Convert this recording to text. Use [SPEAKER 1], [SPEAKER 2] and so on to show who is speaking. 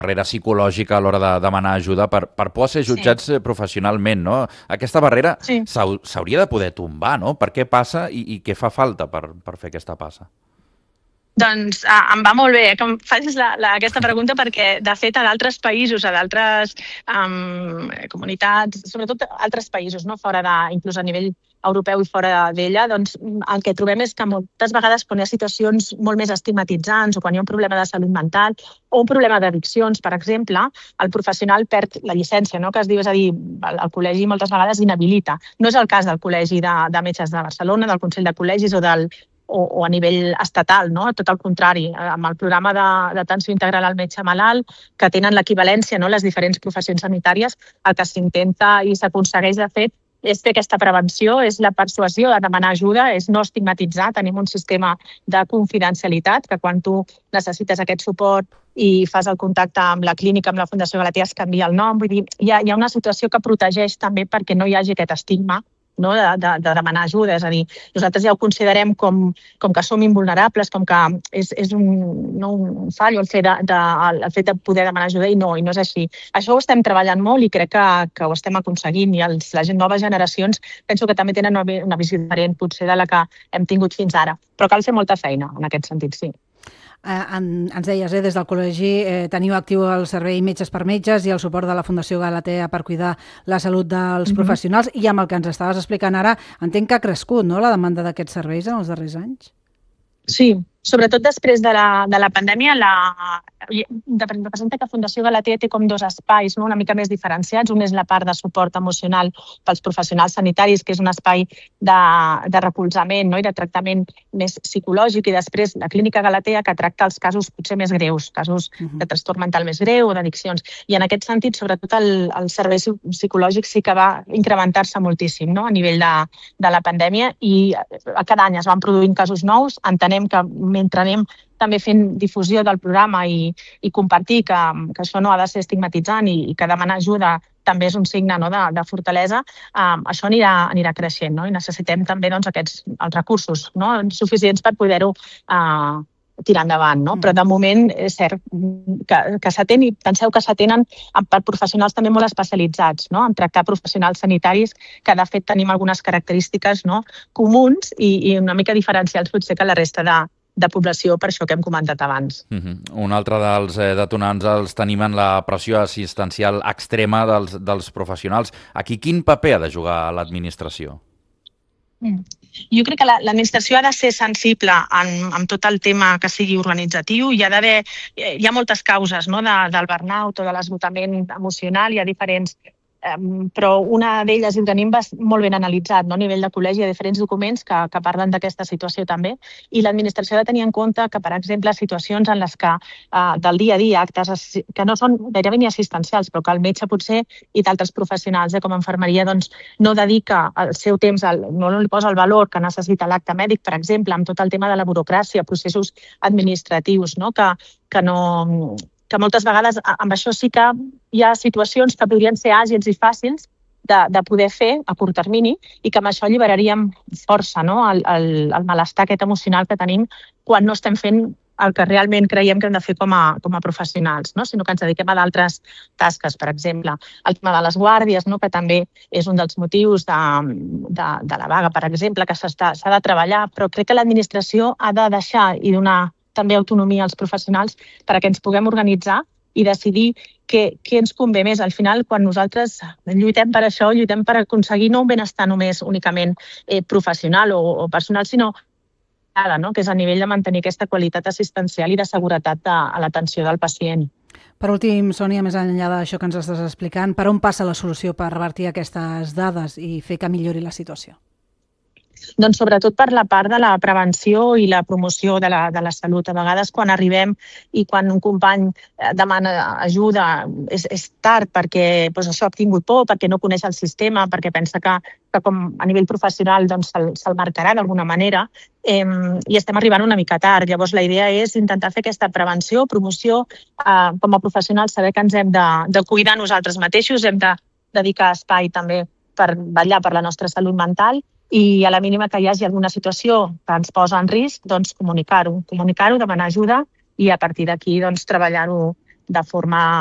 [SPEAKER 1] barrera psicològica a l'hora de demanar ajuda per poder ser jutjats professionalment, no? Aquesta barrera s'hauria de poder tombar, no? Per què passa i què fa falta per fer aquesta passa?
[SPEAKER 2] Doncs em va molt bé que em facis aquesta pregunta perquè, de fet, a d'altres països, a d'altres comunitats, sobretot altres països, no? Fora inclús a nivell europeu i fora d'ella, doncs el que trobem és que moltes vegades quan hi ha situacions molt més estigmatitzants o quan hi ha un problema de salut mental o un problema d'addiccions, per exemple, el professional perd la llicència, no? Que es diu, és a dir, el col·legi moltes vegades inhabilita. No és el cas del Col·legi de Metges de Barcelona, del Consell de Col·legis o a nivell estatal, no? Tot el contrari, amb el programa d'atenció integral al metge malalt, que tenen l'equivalència, no? Les diferents professions sanitàries, el que s'intenta i s'aconsegueix, de fet, és fer aquesta prevenció, és la persuasió de demanar ajuda, és no estigmatitzar. Tenim un sistema de confidencialitat que quan tu necessites aquest suport i fas el contacte amb la clínica, amb la Fundació Galatea, es canvia el nom. Vull dir, hi ha una situació que protegeix també perquè no hi hagi aquest estigma, no? de demanar ajuda. És a dir, nosaltres ja ho considerem com que som invulnerables, com que és un fallo el fet de poder demanar ajuda i no és així. Això ho estem treballant molt i crec que ho estem aconseguint i les noves generacions penso que també tenen una visió diferent potser de la que hem tingut fins ara. Però cal fer molta feina en aquest sentit, sí.
[SPEAKER 3] Ens deies, des del col·legi teniu actiu el servei Metges per Metges i el suport de la Fundació Galatea per cuidar la salut dels professionals i amb el que ens estaves explicant ara entenc que ha crescut, no?, la demanda d'aquests serveis en els darrers anys?
[SPEAKER 2] Sí, sobretot després de la pandèmia, representa que Fundació Galatea té com dos espais, no? Una mica més diferenciats. Un és la part de suport emocional pels professionals sanitaris, que és un espai de recolzament, no? I de tractament més psicològic, i després la Clínica Galatea, que tracta els casos potser més greus, casos de trastorn mental més greu o d'addiccions. I en aquest sentit, sobretot el servei psicològic sí que va incrementar-se moltíssim, no? A nivell de la pandèmia, i cada any es van produint casos nous. Entenem que mentre anem també fent difusió del programa i compartir que això no ha de ser estigmatitzant i que demanar ajuda també és un signe, no?, de fortalesa, això anirà creixent, no? I necessitem també els recursos, no?, suficients per poder-ho tirar endavant, no? Però de moment és cert que s'atén, i penseu que s'atenen per professionals també molt especialitzats, no?, en tractar professionals sanitaris que de fet tenim algunes característiques, no?, comuns i una mica diferencials potser que la resta de població, per això que hem comentat abans.
[SPEAKER 1] Un altre dels detonants els tenim en la pressió assistencial extrema dels professionals. Aquí quin paper ha de jugar l'administració?
[SPEAKER 2] Jo crec que l'administració ha de ser sensible amb tot el tema que sigui organitzatiu. Hi ha moltes causes, no?, del burnout o de l'esgotament emocional, hi ha diferents, però una d'elles, i ho tenim molt ben analitzat, no?, a nivell de col·legi, hi ha diferents documents que parlen d'aquesta situació també, i l'administració ha de tenir en compte que, per exemple, situacions en les que del dia a dia, actes que no són gairebé ni assistencials, però que el metge potser i d'altres professionals, com a infermeria, doncs no dedica el seu temps, no li posa el valor que necessita l'acte mèdic, per exemple, amb tot el tema de la burocràcia, processos administratius, no?, que moltes vegades amb això sí que hi ha situacions que podrien ser àgils i fàcils de poder fer a curt termini i que amb això alliberaríem força, no?, el malestar aquest emocional que tenim quan no estem fent el que realment creiem que hem de fer com a professionals, no?, sinó que ens dediquem a d'altres tasques. Per exemple, el tema de les guàrdies, no?, que també és un dels motius de la vaga, per exemple, que s'ha de treballar, però crec que l'administració ha de deixar i donar també autonomia als professionals perquè ens puguem organitzar i decidir què ens convé més. Al final, quan nosaltres lluitem per això, lluitem per aconseguir no un benestar només únicament professional o personal, sinó que és a nivell de mantenir aquesta qualitat assistencial i de seguretat a l'atenció del pacient.
[SPEAKER 3] Per últim, Sònia, més enllà d'això que ens estàs explicant, per on passa la solució per revertir aquestes dades i fer que millori la situació?
[SPEAKER 2] Doncs sobretot per la part de la prevenció i la promoció de la salut. A vegades quan arribem i quan un company demana ajuda és tard perquè això ha tingut por, perquè no coneix el sistema, perquè pensa que com a nivell professional se'l marcarà d'alguna manera i estem arribant una mica tard. Llavors la idea és intentar fer aquesta prevenció, promoció, com a professionals saber que ens hem de cuidar nosaltres mateixos, hem de dedicar espai també per vetllar per la nostra salut mental i a la mínima que hi hagi alguna situació que ens posa en risc, doncs comunicar-ho, demanar ajuda i a partir d'aquí treballar-ho de forma